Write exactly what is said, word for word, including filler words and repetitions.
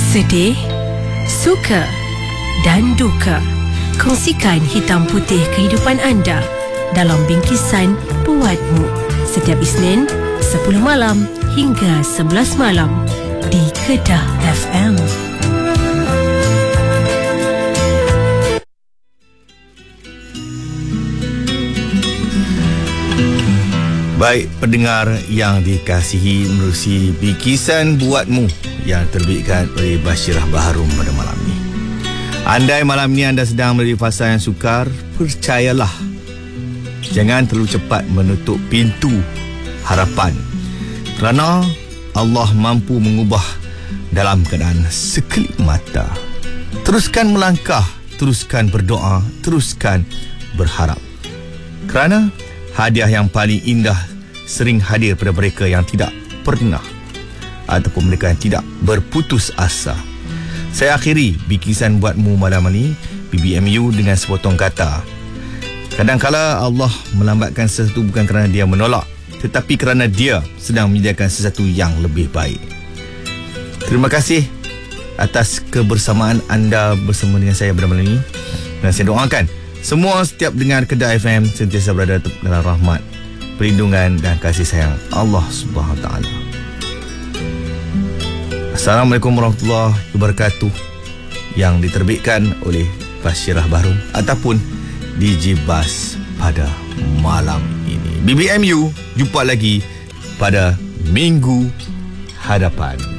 Sedih, suka dan duka. Kongsikan hitam putih kehidupan anda dalam bingkisan Buatmu setiap Isnin sepuluh malam hingga sebelas malam di Kedah F M. Baik pendengar yang dikasihi, menerusi bingkisan Buatmu yang terbitkan oleh Bashirah Baharum pada malam ini. Andai malam ini anda sedang melalui fasa yang sukar, percayalah, jangan terlalu cepat menutup pintu harapan, kerana Allah mampu mengubah dalam keadaan sekelip mata. Teruskan melangkah, teruskan berdoa, teruskan berharap, kerana hadiah yang paling indah sering hadir pada mereka yang tidak pernah ataupun mereka yang tidak berputus asa. Saya akhiri bingkisan Buatmu malam ini, B B M U, dengan sepotong kata. Kadangkala Allah melambatkan sesuatu bukan kerana dia menolak, tetapi kerana dia sedang menyediakan sesuatu yang lebih baik. Terima kasih atas kebersamaan anda bersama dengan saya pada malam ini. Dan saya doakan semua setiap dengar Kedah F M sentiasa berada dalam rahmat, perlindungan dan kasih sayang Allah Subhanahu Wa Taala. Assalamualaikum warahmatullahi wabarakatuh, yang diterbitkan oleh Bashirah Baharum ataupun D J Bas pada malam ini. B B M U, jumpa lagi pada minggu hadapan.